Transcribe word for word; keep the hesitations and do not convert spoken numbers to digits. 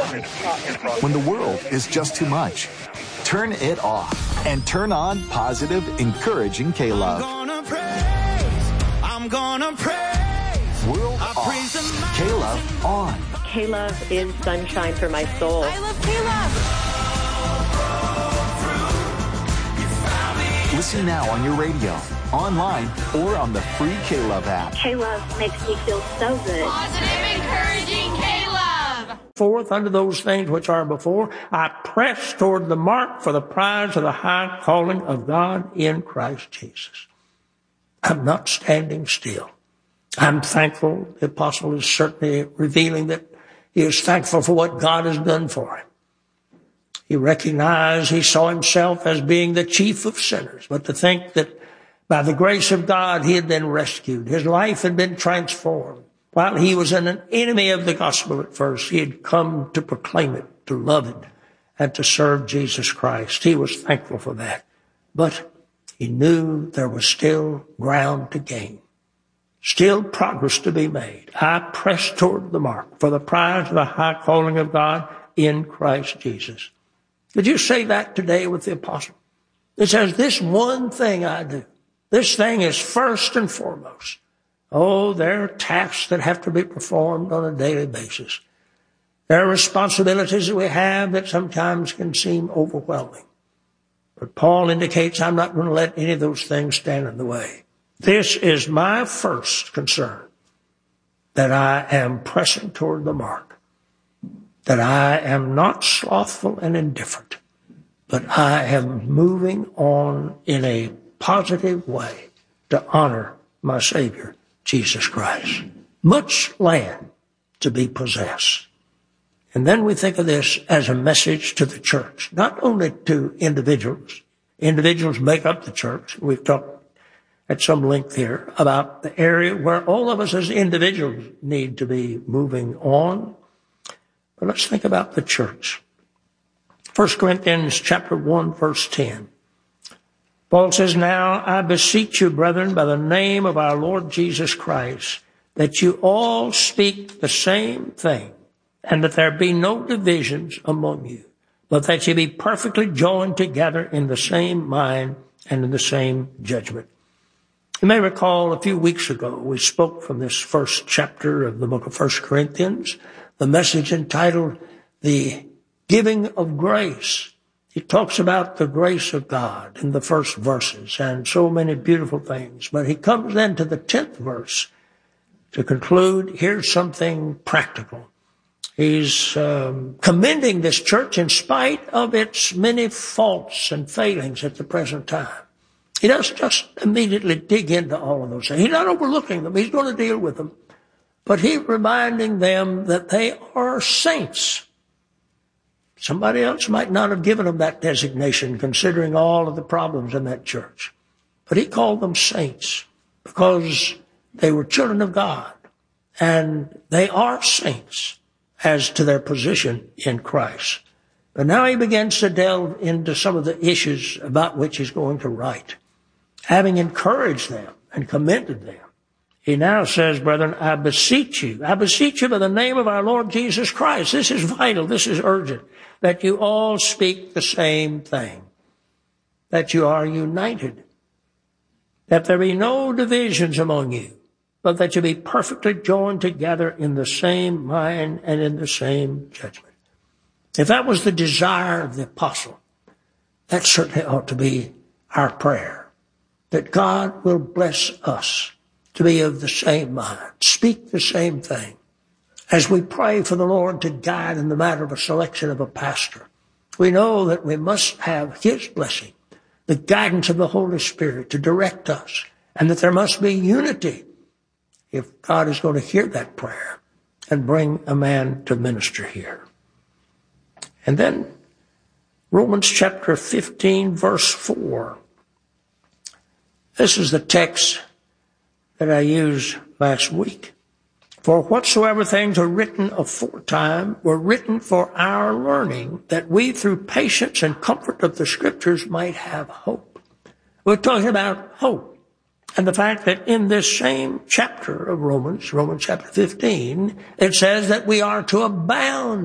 When the world is just too much, turn it off and turn on positive, encouraging K-Love. I'm gonna praise, I'm gonna praise. World off, K-Love on. K-Love is sunshine for my soul. I love K-Love. Listen now on your radio, online, or on the free K-Love app. K-Love makes me feel so good. Positive, encouraging K-Love. Forth unto those things which are before, I press toward the mark for the prize of the high calling of God in Christ Jesus. I'm not standing still. I'm thankful. The apostle is certainly revealing that he is thankful for what God has done for him. He recognized, he saw himself as being the chief of sinners, but to think that by the grace of God, he had been rescued. His life had been transformed. While he was an enemy of the gospel at first, he had come to proclaim it, to love it, and to serve Jesus Christ. He was thankful for that. But he knew there was still ground to gain, still progress to be made. I press toward the mark for the prize of the high calling of God in Christ Jesus. Could you say that today with the apostle? It says, this one thing I do. This thing is first and foremost. Oh, there are tasks that have to be performed on a daily basis. There are responsibilities that we have that sometimes can seem overwhelming. But Paul indicates I'm not going to let any of those things stand in the way. This is my first concern, that I am pressing toward the mark, that I am not slothful and indifferent, but I am moving on in a positive way to honor my Savior, Jesus Christ. Much land to be possessed. And then we think of this as a message to the church, not only to individuals. Individuals make up the church. We've talked at some length here about the area where all of us as individuals need to be moving on. But let's think about the church. First Corinthians chapter one, verse ten. Paul says, now I beseech you, brethren, by the name of our Lord Jesus Christ, that you all speak the same thing, and that there be no divisions among you, but that you be perfectly joined together in the same mind and in the same judgment. You may recall a few weeks ago, we spoke from this first chapter of the book of First Corinthians, the message entitled, The Giving of Grace. He talks about the grace of God in the first verses and so many beautiful things. But he comes then to the tenth verse to conclude, here's something practical. He's um, commending this church in spite of its many faults and failings at the present time. He doesn't just immediately dig into all of those things. He's not overlooking them. He's going to deal with them. But he's reminding them that they are saints. Somebody else might not have given them that designation, considering all of the problems in that church. But he called them saints because they were children of God. And they are saints as to their position in Christ. But now he begins to delve into some of the issues about which he's going to write. Having encouraged them and commended them, he now says, brethren, I beseech you, I beseech you by the name of our Lord Jesus Christ. This is vital, this is urgent, that you all speak the same thing, that you are united, that there be no divisions among you, but that you be perfectly joined together in the same mind and in the same judgment. If that was the desire of the apostle, that certainly ought to be our prayer, that God will bless us to be of the same mind, speak the same thing. As we pray for the Lord to guide in the matter of a selection of a pastor, we know that we must have his blessing, the guidance of the Holy Spirit to direct us, and that there must be unity if God is going to hear that prayer and bring a man to minister here. And then Romans chapter fifteen, verse four. This is the text that I used last week. For whatsoever things are written aforetime were written for our learning, that we through patience and comfort of the Scriptures might have hope. We're talking about hope. And the fact that in this same chapter of Romans, Romans chapter fifteen, it says that we are to abound